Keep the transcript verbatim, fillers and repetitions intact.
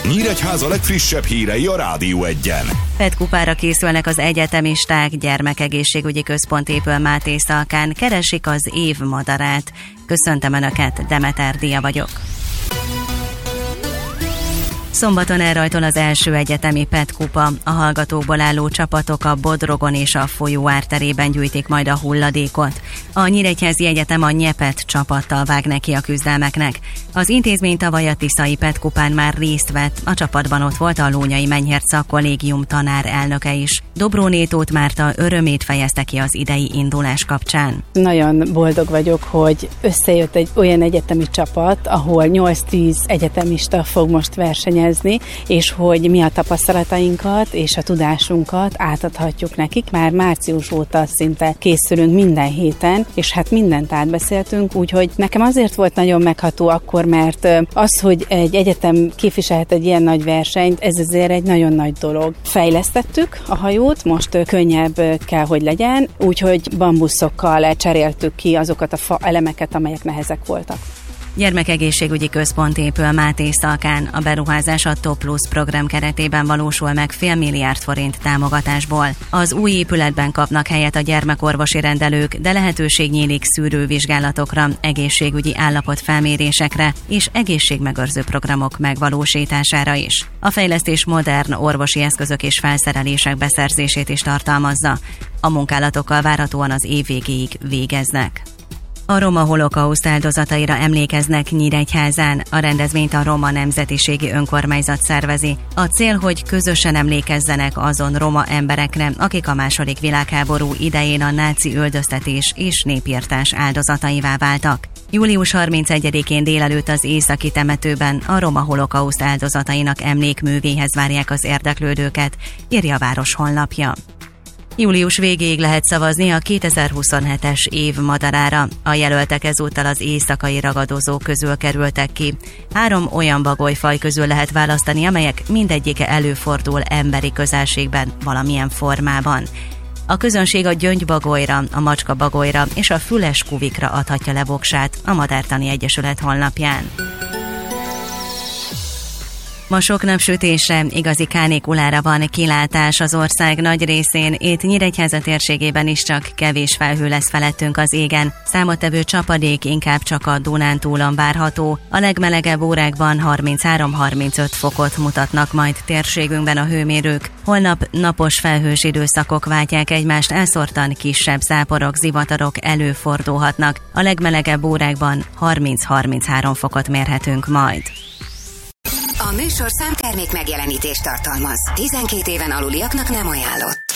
Nyíregyháza legfrissebb hírei a Rádió Egyen. Petkupára készülnek az egyetemisták, Gyermekegészségügyi Központ épül Mátészalkán, keresik az év madarát. Köszöntöm Önöket, Demeter Dia vagyok. Szombaton elrajtol az első egyetemi Petkupa. A hallgatókból álló csapatok a Bodrogon és a folyó árterében gyűjtik majd a hulladékot. A Nyíregyházi Egyetem a Nyepet csapattal vág neki a küzdelmeknek. Az intézmény tavaly a tiszai Petkupán már részt vett, a csapatban ott volt a Lónyai Menyherceg Kollégium tanár elnöke is. Dobróné Tóth Márta örömét fejezte ki az idei indulás kapcsán. Nagyon boldog vagyok, hogy összejött egy olyan egyetemi csapat, ahol nyolc-tíz egyetemista fog most versenyezni, és hogy mi a tapasztalatainkat és a tudásunkat átadhatjuk nekik. Már március óta szinte készülünk minden héten, és hát mindent átbeszéltünk, úgyhogy nekem azért volt nagyon megható akkor, mert az, hogy egy egyetem képviselhet egy ilyen nagy versenyt, ez azért egy nagyon nagy dolog. Fejlesztettük a hajót, most könnyebb kell, hogy legyen, úgyhogy bambuszokkal cseréltük ki azokat a fa elemeket, amelyek nehezek voltak. Gyermekegészségügyi Központ épül Mátészalkán. A beruházás a Top Plus program keretében valósul meg fél milliárd forint támogatásból. Az új épületben kapnak helyet a gyermekorvosi rendelők, de lehetőség nyílik szűrővizsgálatokra, egészségügyi állapotfelmérésekre és egészségmegőrző programok megvalósítására is. A fejlesztés modern orvosi eszközök és felszerelések beszerzését is tartalmazza. A munkálatokkal várhatóan az év végéig végeznek. A roma holokauszt áldozataira emlékeznek Nyíregyházán. A rendezvényt a Roma Nemzetiségi Önkormányzat szervezi. A cél, hogy közösen emlékezzenek azon roma emberekre, akik a második világháború idején a náci üldöztetés és népirtás áldozataivá váltak. július harmincegyedikén délelőtt az északi temetőben a roma holokauszt áldozatainak emlékművéhez várják az érdeklődőket, írja a város honlapja. Július végéig lehet szavazni a kétezer-huszonhetes év madarára. A jelöltek ezúttal az éjszakai ragadozók közül kerültek ki. Három olyan bagolyfaj közül lehet választani, amelyek mindegyike előfordul emberi közelségben valamilyen formában. A közönség a gyöngybagolyra, a macskabagolyra és a füles kuvikra adhatja le voksát a Madártani Egyesület honlapján. Ma sok napsütésre, igazi kánikulára van kilátás az ország nagy részén, itt Nyíregyháza térségében is csak kevés felhő lesz felettünk az égen. Számottevő csapadék inkább csak a Dunántúlon várható. A legmelegebb órákban harminchárom-harmincöt fokot mutatnak majd térségünkben a hőmérők. Holnap napos felhős időszakok váltják egymást, elszórtan kisebb záporok, zivatarok előfordulhatnak. A legmelegebb órákban harminc-harminchárom fokot mérhetünk majd. A műsorszám termék megjelenítést tartalmaz. tizenkét éven aluliaknak nem ajánlott.